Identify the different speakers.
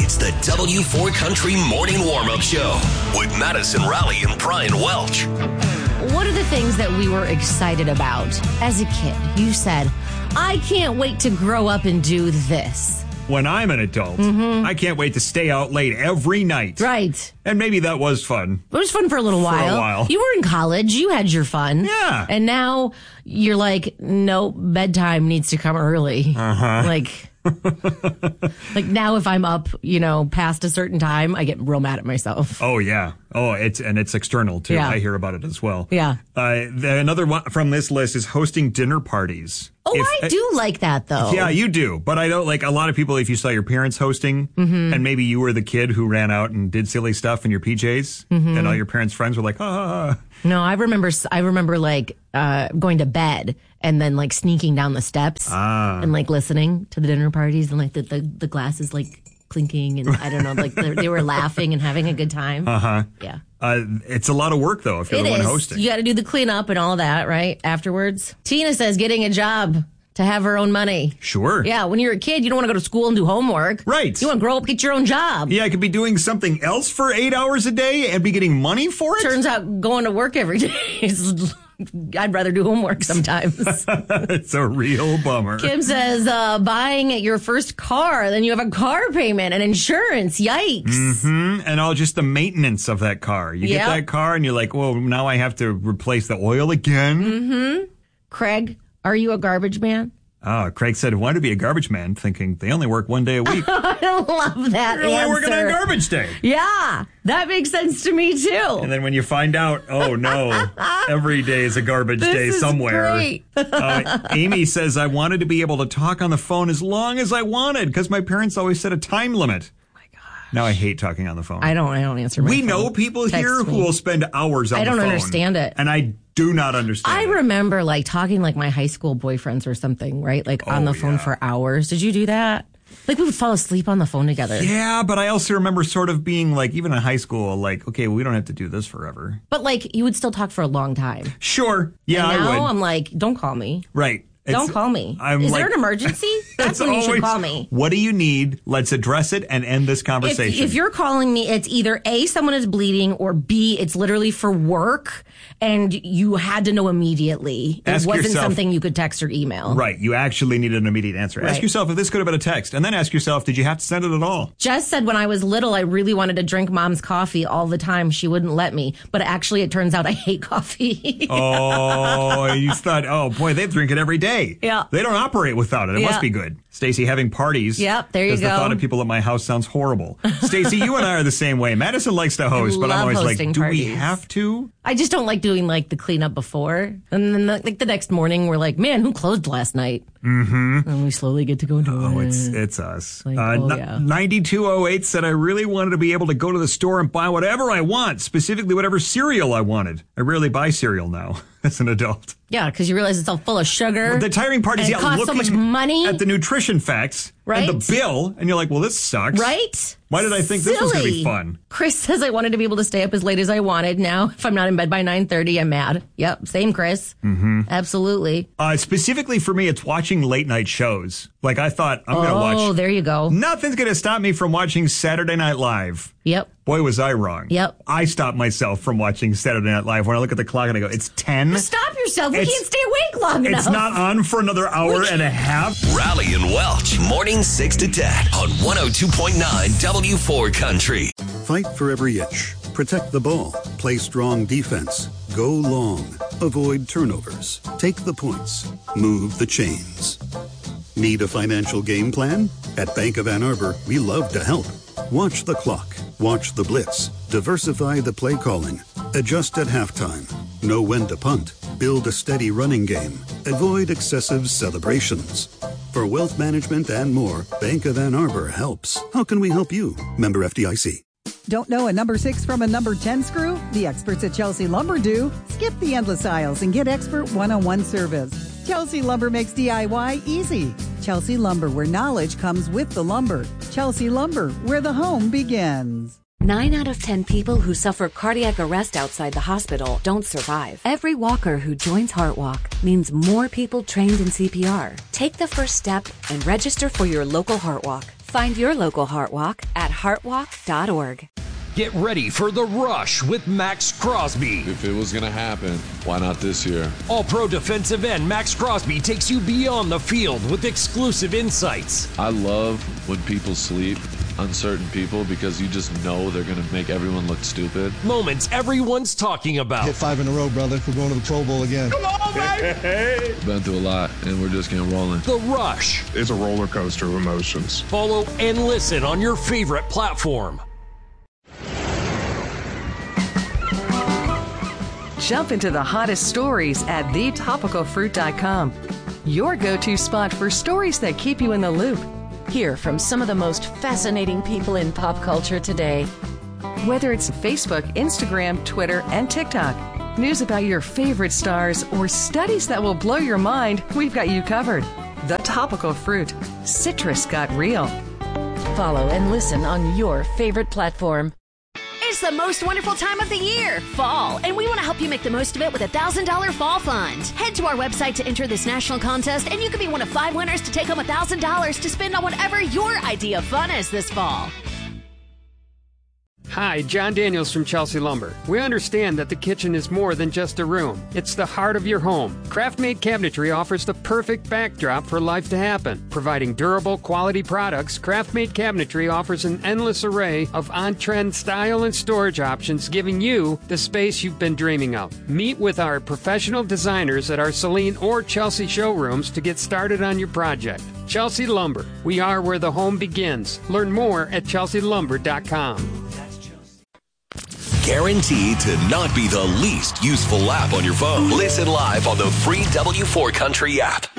Speaker 1: It's the W4 Country Morning Warm-Up Show with Madison Raleigh and Brian Welch.
Speaker 2: What are the things that we were excited about as a kid? You said, I can't wait to grow up and do this.
Speaker 3: When I'm an adult, I can't wait to stay out late every night.
Speaker 2: Right.
Speaker 3: And maybe that was fun.
Speaker 2: It was fun for a little while. You were in college. You had your fun.
Speaker 3: Yeah.
Speaker 2: And now you're like, no, bedtime needs to come early. Like now if I'm up, past a certain time, I get real mad at myself.
Speaker 3: Oh, yeah. Oh, it's external, too.
Speaker 2: Yeah.
Speaker 3: I hear about it as well.
Speaker 2: Yeah.
Speaker 3: Another one from this list is hosting dinner parties.
Speaker 2: Oh, I do like that, though.
Speaker 3: Yeah, you do. But I don't like a lot of people, if you saw your parents hosting, and maybe you were the kid who ran out and did silly stuff in your PJs, and all your parents' friends were like, ah.
Speaker 2: No, I remember like going to bed and then like sneaking down the steps and like listening to the dinner parties and like the glasses like clinking and I don't know, like they were laughing and having a good time. Yeah.
Speaker 3: It's a lot of work, though, if you're the one hosting.
Speaker 2: You got to do the cleanup and all that, right? Afterwards. Tina says getting a job to have her own money.
Speaker 3: Sure.
Speaker 2: Yeah, when you're a kid, you don't want to go to school and do homework.
Speaker 3: Right.
Speaker 2: You want to grow up, get your own job.
Speaker 3: Yeah, I could be doing something else for 8 hours a day and be getting money for it.
Speaker 2: Turns out going to work every day is... I'd rather do homework sometimes.
Speaker 3: It's a real bummer.
Speaker 2: Kim says buying your first car, then you have a car payment and insurance. Yikes.
Speaker 3: And all just the maintenance of that car. You get that car and you're like, well, now I have to replace the oil again.
Speaker 2: Craig, are you a garbage man?
Speaker 3: Craig said he wanted to be a garbage man, thinking they only work one day a week.
Speaker 2: I love that
Speaker 3: You're only working on garbage day.
Speaker 2: Yeah, that makes sense to me, too.
Speaker 3: And then when you find out, oh, no, every day is a garbage day somewhere.
Speaker 2: Great.
Speaker 3: Amy says, I wanted to be able to talk on the phone as long as I wanted because my parents always set a time limit. Now I hate talking on the phone.
Speaker 2: I don't answer my phone.
Speaker 3: We know people here who will spend hours on the phone.
Speaker 2: I don't understand it.
Speaker 3: And I do not understand
Speaker 2: I remember like talking like my high school boyfriends or something, right? Like on the phone for hours. Did you do that? Like we would fall asleep on the phone together.
Speaker 3: Yeah, but I also remember sort of being like, even in high school, like, okay, we don't have to do this forever.
Speaker 2: But like you would still talk for a long time.
Speaker 3: Sure. Yeah,
Speaker 2: and now
Speaker 3: I would.
Speaker 2: I'm like, don't call me.
Speaker 3: Right.
Speaker 2: Don't call me. Is there an emergency? That's when you should call me.
Speaker 3: What do you need? Let's address it and end this conversation.
Speaker 2: If you're calling me, it's either A, someone is bleeding, or B, it's literally for work, and you had to know immediately. It wasn't something you could text or email.
Speaker 3: Right. You actually needed an immediate answer. Right. Ask yourself if this could have been a text, and then ask yourself, did you have to send it at all?
Speaker 2: Jess said when I was little, I really wanted to drink mom's coffee all the time. She wouldn't let me. But actually, it turns out I hate coffee.
Speaker 3: Oh, you thought, oh, boy, they drink it every day.
Speaker 2: Yeah.
Speaker 3: They don't operate without it. It must be good. Stacey, having parties.
Speaker 2: Yep, there you go.
Speaker 3: The thought of people at my house sounds horrible. Stacey, you and I are the same way. Madison likes to host, but I'm always like, do we have to?
Speaker 2: I just don't like doing like the cleanup before. And then like the next morning, we're like, man, who closed last night? And we slowly get to go do it.
Speaker 3: Oh, it's us.
Speaker 2: Like,
Speaker 3: 9208 said, I really wanted to be able to go to the store and buy whatever I want, specifically whatever cereal I wanted. I rarely buy cereal now as an adult.
Speaker 2: Yeah, because you realize it's all full of sugar.
Speaker 3: Well, the tiring part is
Speaker 2: it costs so much money
Speaker 3: at the nutrition facts and the bill, and you're like, well, this sucks.
Speaker 2: Right?
Speaker 3: Why did I think this was going to be fun?
Speaker 2: Chris says I wanted to be able to stay up as late as I wanted. Now, if I'm not in bed by 9:30, I'm mad. Yep, same Chris. Absolutely.
Speaker 3: Specifically for me, it's watching late night shows. Like I thought, I'm going to watch.
Speaker 2: Oh, there you go.
Speaker 3: Nothing's going to stop me from watching Saturday Night Live.
Speaker 2: Yep.
Speaker 3: Boy, was I wrong.
Speaker 2: Yep.
Speaker 3: I stopped myself from watching Saturday Night Live when I look at the clock and I go, it's 10.
Speaker 2: Stop yourself. We can't stay awake long enough.
Speaker 3: It's not on for another hour and a half.
Speaker 1: Raleigh and Welch, morning 6 to 10 on 102.9 W4 Country.
Speaker 4: Fight for every inch. Protect the ball. Play strong defense. Go long. Avoid turnovers. Take the points. Move the chains. Need a financial game plan? At Bank of Ann Arbor, we love to help. Watch the clock. Watch the blitz. Diversify the play calling. Adjust at halftime. Know when to punt. Build a steady running game. Avoid excessive celebrations. For wealth management and more, Bank of Ann Arbor helps. How can we help you? Member FDIC.
Speaker 5: Don't know a number 6 from a number 10 screw? The experts at Chelsea Lumber do. Skip the endless aisles and get expert one-on-one service. Chelsea Lumber makes DIY easy. Chelsea Lumber, where knowledge comes with the lumber. Chelsea Lumber, where the home begins.
Speaker 6: 9 out of 10 people who suffer cardiac arrest outside the hospital don't survive. Every walker who joins HeartWalk means more people trained in CPR. Take the first step and register for your local HeartWalk. Find your local Heart Walk at heartwalk.org.
Speaker 7: Get ready for the rush with Max Crosby.
Speaker 8: If it was going to happen, why not this year?
Speaker 7: All-pro defensive end Max Crosby takes you beyond the field with exclusive insights.
Speaker 8: I love when people sleep on certain people because you just know they're going to make everyone look stupid.
Speaker 7: Moments everyone's talking about.
Speaker 9: Hit 5 in a row, brother. We're going to the Pro Bowl again.
Speaker 7: Come on, baby!
Speaker 8: Been through a lot, and we're just getting rolling.
Speaker 7: The Rush.
Speaker 10: It's a roller coaster of emotions.
Speaker 7: Follow and listen on your favorite platform.
Speaker 11: Jump into the hottest stories at thetopicalfruit.com. Your go-to spot for stories that keep you in the loop. Hear from some of the most fascinating people in pop culture today. Whether it's Facebook, Instagram, Twitter, and TikTok, news about your favorite stars, or studies that will blow your mind, we've got you covered. The Topical Fruit. Citrus got real.
Speaker 6: Follow and listen on your favorite platform.
Speaker 12: It's the most wonderful time of the year, fall, and we want to help you make the most of it with a $1,000 fall fund. Head to our website to enter this national contest, and you could be one of 5 winners to take home $1,000 to spend on whatever your idea of fun is this fall.
Speaker 13: Hi, John Daniels from Chelsea Lumber. We understand that the kitchen is more than just a room. It's the heart of your home. Craft-made cabinetry offers the perfect backdrop for life to happen. Providing durable, quality products, Craft-made cabinetry offers an endless array of on-trend style and storage options, giving you the space you've been dreaming of. Meet with our professional designers at our Celine or Chelsea showrooms to get started on your project. Chelsea Lumber. We are where the home begins. Learn more at chelsealumber.com.
Speaker 1: Guaranteed to not be the least useful app on your phone. Listen live on the free W4 Country app.